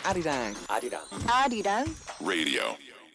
Arirang. Arirang Radio.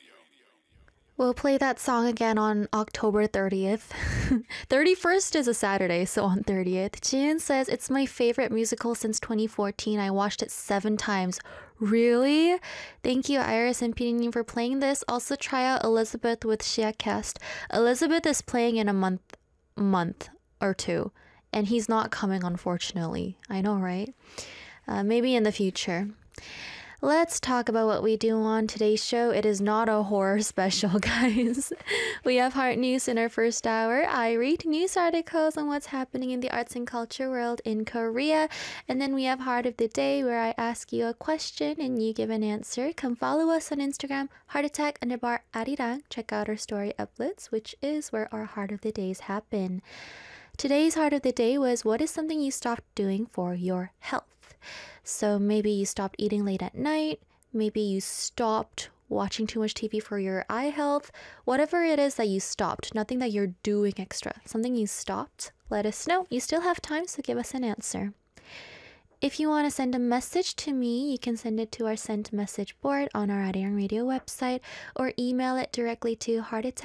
We'll play that song again on October 30th. 31st is a Saturday, so on 30th. Jin says, it's my favorite musical since 2014. I watched it 7 times. Really? Thank you, Iris and Pinyin, for playing this. Also, try out Elizabeth with Shiacast. Elizabeth is playing in a month or 2, and he's not coming, unfortunately. I know, right? Maybe in the future. Let's talk about what we do on today's show. It is not a horror special, guys. We have Heart News in our first hour. I read news articles on what's happening in the arts and culture world in Korea. And then we have Heart of the Day, where I ask you a question and you give an answer. Come follow us on Instagram, heartattack_arirang. Check out our story uploads, which is where our Heart of the Days happen. Today's Heart of the Day was, what is something you stopped doing for your health? So maybe you stopped eating late at night, maybe you stopped watching too much TV for your eye health, whatever it is that you stopped, nothing that you're doing extra, something you stopped, let us know. You still have time, so give us an answer. If you want to send a message to me, you can send it to our sent message board on our Arirang Radio website or email it directly to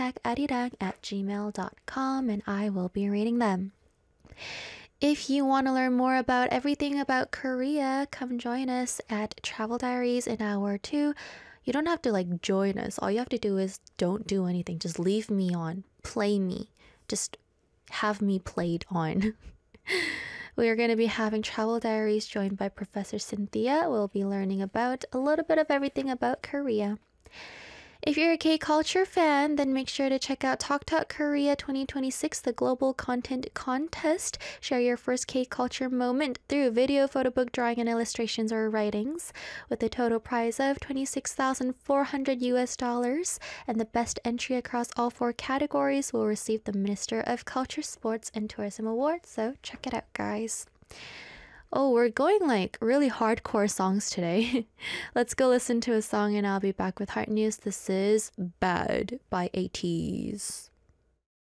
heartattackarirang@gmail.com and I will be reading them. If you want to learn more about everything about Korea, come join us at Travel Diaries in Hour 2. You don't have to join us. All you have to do is don't do anything. Just leave me on. Play me. Just have me played on. We are going to be having Travel Diaries joined by Professor Cynthia. We'll be learning about a little bit of everything about Korea. If you're a K-culture fan, then make sure to check out Talk Talk Korea 2026, the global content contest. Share your first K-culture moment through video, photo book, drawing, and illustrations or writings, with a total prize of $26,400. And the best entry across all 4 categories will receive the Minister of Culture, Sports, and Tourism Award. So check it out, guys. Oh, we're going really hardcore songs today. Let's go listen to a song and I'll be back with Heart News. This is Bad by ATEEZ.